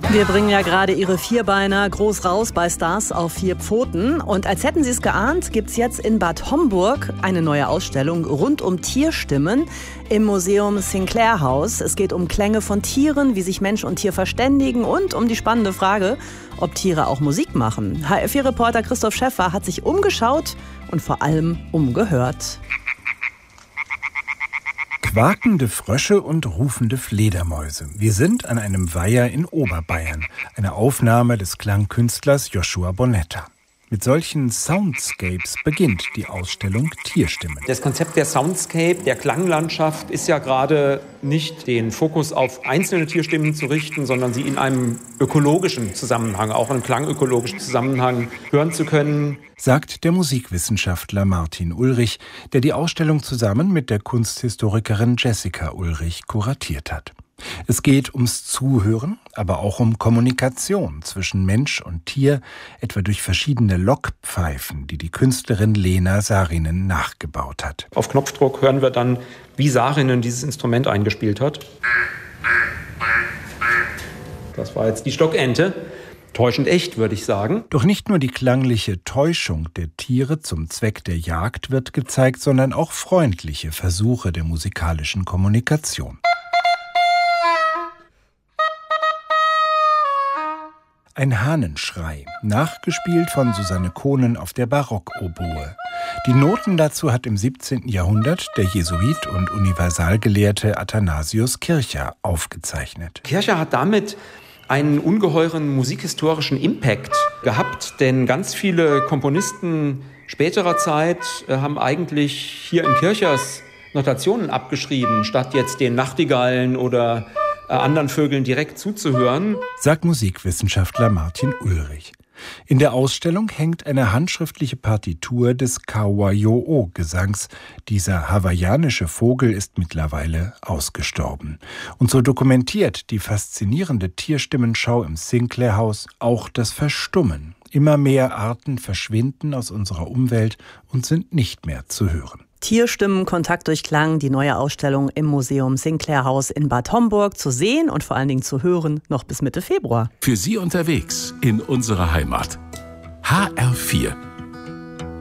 Wir bringen ja gerade ihre Vierbeiner groß raus bei Stars auf 4 Pfoten. Und als hätten Sie es geahnt, gibt es jetzt in Bad Homburg eine neue Ausstellung rund um Tierstimmen im Museum Sinclair House. Es geht um Klänge von Tieren, wie sich Mensch und Tier verständigen und um die spannende Frage, ob Tiere auch Musik machen. HR4-Reporter Christoph Schäffer hat sich umgeschaut und vor allem umgehört. Quakende Frösche und rufende Fledermäuse. Wir sind an einem Weiher in Oberbayern. Eine Aufnahme des Klangkünstlers Joshua Bonetta. Mit solchen Soundscapes beginnt die Ausstellung Tierstimmen. Das Konzept der Soundscape, der Klanglandschaft, ist ja gerade nicht den Fokus auf einzelne Tierstimmen zu richten, sondern sie in einem ökologischen Zusammenhang, auch im klangökologischen Zusammenhang hören zu können. Sagt der Musikwissenschaftler Martin Ulrich, der die Ausstellung zusammen mit der Kunsthistorikerin Jessica Ulrich kuratiert hat. Es geht ums Zuhören, aber auch um Kommunikation zwischen Mensch und Tier, etwa durch verschiedene Lockpfeifen, die die Künstlerin Lena Saarinen nachgebaut hat. Auf Knopfdruck hören wir dann, wie Saarinen dieses Instrument eingespielt hat. Das war jetzt die Stockente. Täuschend echt, würde ich sagen. Doch nicht nur die klangliche Täuschung der Tiere zum Zweck der Jagd wird gezeigt, sondern auch freundliche Versuche der musikalischen Kommunikation. Ein Hahnenschrei, nachgespielt von Susanne Kohnen auf der Barockoboe. Die Noten dazu hat im 17. Jahrhundert der Jesuit und Universalgelehrte Athanasius Kircher aufgezeichnet. Kircher hat damit einen ungeheuren musikhistorischen Impact gehabt, denn ganz viele Komponisten späterer Zeit haben eigentlich hier in Kirchers Notationen abgeschrieben, statt jetzt den Nachtigallen oder anderen Vögeln direkt zuzuhören, sagt Musikwissenschaftler Martin Ulrich. In der Ausstellung hängt eine handschriftliche Partitur des Kawayo'o-Gesangs. Dieser hawaiianische Vogel ist mittlerweile ausgestorben. Und so dokumentiert die faszinierende Tierstimmenschau im Sinclair House auch das Verstummen. Immer mehr Arten verschwinden aus unserer Umwelt und sind nicht mehr zu hören. Tierstimmen, Kontakt durch Klang, die neue Ausstellung im Museum Sinclair House in Bad Homburg zu sehen und vor allen Dingen zu hören, noch bis Mitte Februar. Für Sie unterwegs in unserer Heimat. HR4